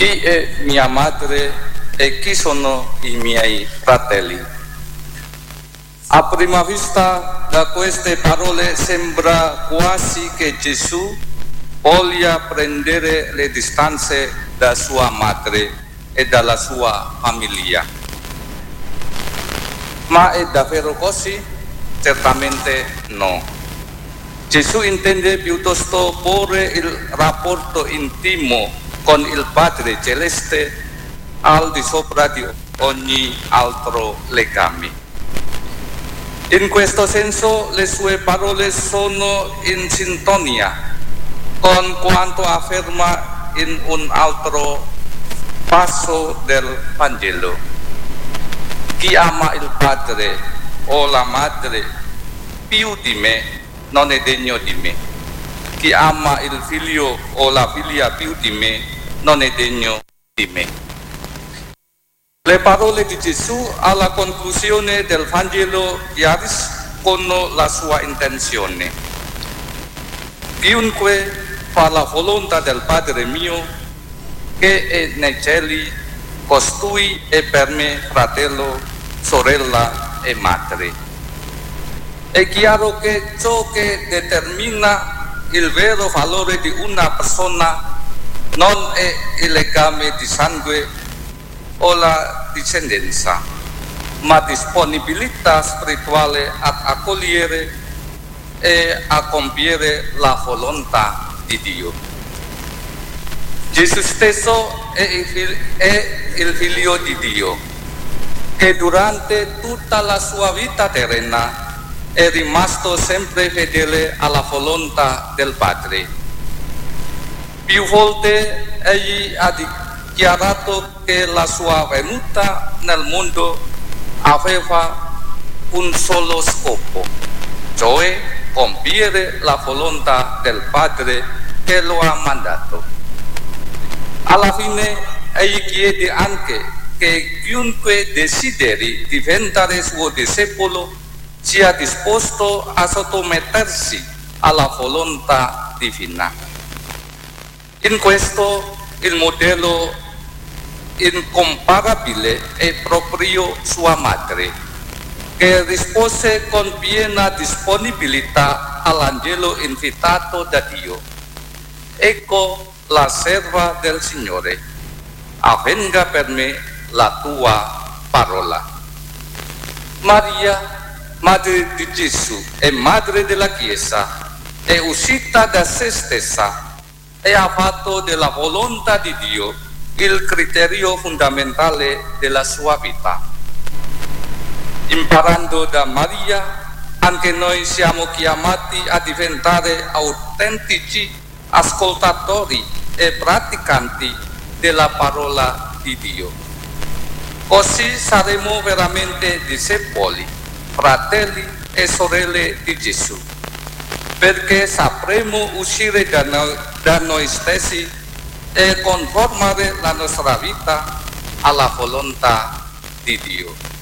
Chi è mia madre e chi sono i miei fratelli? A prima vista, da queste parole sembra quasi che Gesù voglia prendere le distanze da sua madre e dalla sua famiglia. Ma è davvero così? Certamente no. Gesù intende piuttosto porre il rapporto intimo con il Padre Celeste al di sopra di ogni altro legame. In questo senso le sue parole sono in sintonia con quanto afferma in un altro passo del Vangelo. Chi ama il padre o la madre più di me non è degno di me. Chi ama il figlio o la figlia più di me non è degno di me. Le parole di Gesù alla conclusione del Vangelo chiariscono la sua intenzione. Chiunque fa la volontà del Padre mio che è nei cieli, costui è per me fratello, sorella e madre. È chiaro che ciò che determina il vero valore di una persona non è il legame di sangue o la discendenza, ma disponibilità spirituale ad accogliere e a compiere la volontà di Dio. Gesù stesso è il figlio di Dio, che durante tutta la sua vita terrena è rimasto sempre fedele alla volontà del Padre. Più volte egli ha dichiarato che la sua venuta nel mondo aveva un solo scopo, cioè compiere la volontà del Padre che lo ha mandato. Alla fine egli chiede anche che chiunque desideri diventare suo discepolo sia disposto a sottomettersi alla volontà divina. In questo il modello incomparabile è proprio sua madre, che rispose con piena disponibilità all'angelo invitato da Dio. Ecco la serva del Signore, avvenga per me la tua parola. Maria, madre di Gesù e madre della Chiesa, è uscita da se stessa e ha fatto della volontà di Dio il criterio fondamentale della sua vita. Imparando da Maria, anche noi siamo chiamati a diventare autentici ascoltatori e praticanti della parola di Dio. Così saremo veramente discepoli, fratelli e sorelle di Gesù, perché sapremo uscire da noi stessi e conformare la nostra vita alla volontà di Dio.